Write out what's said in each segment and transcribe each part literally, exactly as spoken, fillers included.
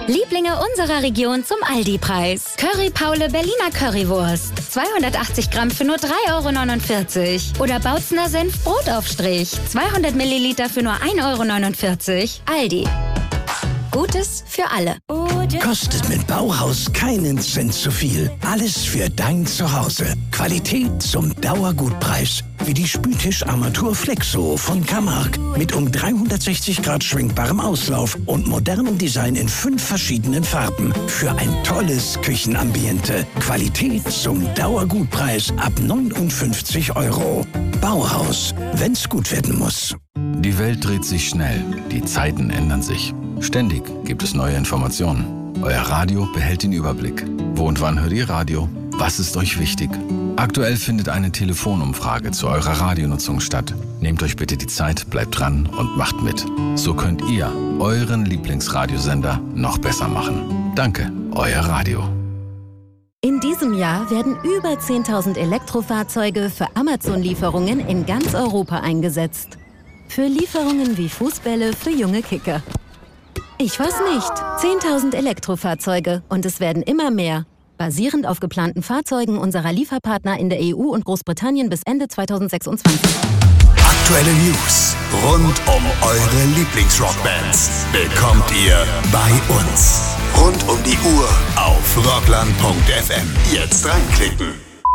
Lieblinge unserer Region zum Aldi-Preis. Curry Paule Berliner Currywurst. zweihundertachtzig Gramm für nur drei Euro neunundvierzig. Oder Bautzener Senf Brotaufstrich. zweihundert Milliliter für nur ein Euro neunundvierzig. Aldi. Gutes für alle. Kostet mit Bauhaus keinen Cent zu viel. Alles für dein Zuhause. Qualität zum Dauergutpreis. Wie die Spültischarmatur Flexo von Camargue. Mit um dreihundertsechzig Grad schwenkbarem Auslauf und modernem Design in fünf verschiedenen Farben. Für ein tolles Küchenambiente. Qualität zum Dauergutpreis ab neunundfünfzig Euro. Bauhaus, wenn's gut werden muss. Die Welt dreht sich schnell. Die Zeiten ändern sich. Ständig gibt es neue Informationen. Euer Radio behält den Überblick. Wo und wann hört ihr Radio? Was ist euch wichtig? Aktuell findet eine Telefonumfrage zu eurer Radionutzung statt. Nehmt euch bitte die Zeit, bleibt dran und macht mit. So könnt ihr euren Lieblingsradiosender noch besser machen. Danke, euer Radio. In diesem Jahr werden über zehntausend Elektrofahrzeuge für Amazon-Lieferungen in ganz Europa eingesetzt. Für Lieferungen wie Fußbälle für junge Kicker. Ich weiß nicht. zehntausend Elektrofahrzeuge und es werden immer mehr. Basierend auf geplanten Fahrzeugen unserer Lieferpartner in der E U und Großbritannien bis Ende zweitausendsechsundzwanzig. Aktuelle News rund um eure Lieblingsrockbands bekommt ihr bei uns. Rund um die Uhr auf rockland punkt f m. Jetzt reinklicken.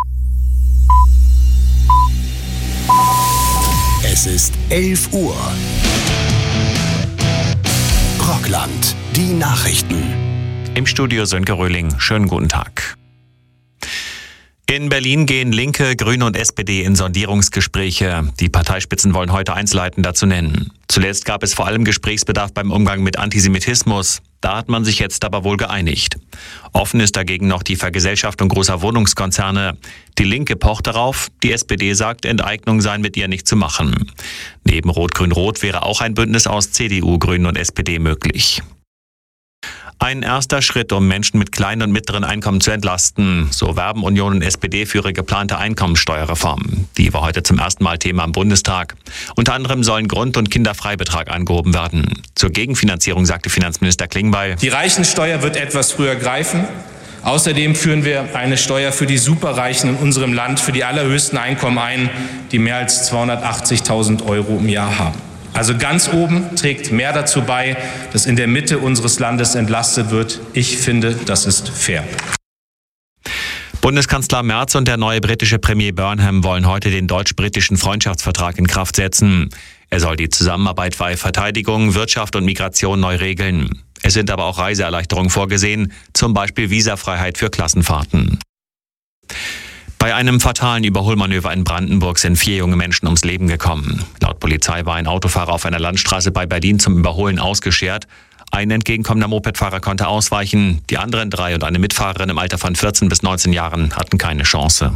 Es ist elf Uhr. Rockland, die Nachrichten. Im Studio Sönke Röhling. Schönen guten Tag. In Berlin gehen Linke, Grüne und S P D in Sondierungsgespräche. Die Parteispitzen wollen heute Einzelheiten dazu nennen. Zuletzt gab es vor allem Gesprächsbedarf beim Umgang mit Antisemitismus. Da hat man sich jetzt aber wohl geeinigt. Offen ist dagegen noch die Vergesellschaftung großer Wohnungskonzerne. Die Linke pocht darauf, die S P D sagt, Enteignung sei mit ihr nicht zu machen. Neben Rot-Grün-Rot wäre auch ein Bündnis aus C D U, Grünen und S P D möglich. Ein erster Schritt, um Menschen mit kleinen und mittleren Einkommen zu entlasten. So werben Union und S P D für ihre geplante Einkommensteuerreform. Die war heute zum ersten Mal Thema im Bundestag. Unter anderem sollen Grund- und Kinderfreibetrag angehoben werden. Zur Gegenfinanzierung sagte Finanzminister Klingbeil: Die Reichensteuer wird etwas früher greifen. Außerdem führen wir eine Steuer für die Superreichen in unserem Land für die allerhöchsten Einkommen ein, die mehr als zweihundertachtzigtausend Euro im Jahr haben. Also ganz oben trägt mehr dazu bei, dass in der Mitte unseres Landes entlastet wird. Ich finde, das ist fair. Bundeskanzler Merz und der neue britische Premier Burnham wollen heute den deutsch-britischen Freundschaftsvertrag in Kraft setzen. Er soll die Zusammenarbeit bei Verteidigung, Wirtschaft und Migration neu regeln. Es sind aber auch Reiseerleichterungen vorgesehen, zum Beispiel Visafreiheit für Klassenfahrten. Bei einem fatalen Überholmanöver in Brandenburg sind vier junge Menschen ums Leben gekommen. Laut Polizei war ein Autofahrer auf einer Landstraße bei Berlin zum Überholen ausgeschert. Ein entgegenkommender Mopedfahrer konnte ausweichen. Die anderen drei und eine Mitfahrerin im Alter von vierzehn bis neunzehn Jahren hatten keine Chance.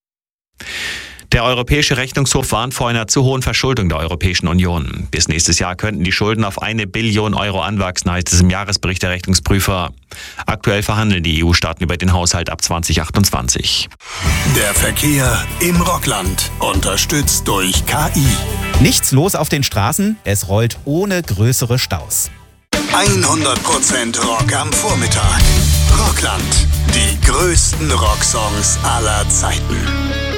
Der Europäische Rechnungshof warnt vor einer zu hohen Verschuldung der Europäischen Union. Bis nächstes Jahr könnten die Schulden auf eine Billion Euro anwachsen, heißt es im Jahresbericht der Rechnungsprüfer. Aktuell verhandeln die E U-Staaten über den Haushalt ab zwanzig achtundzwanzig. Der Verkehr im Rockland, unterstützt durch K I. Nichts los auf den Straßen, es rollt ohne größere Staus. hundert Prozent Rock am Vormittag. Rockland, die größten Rocksongs aller Zeiten.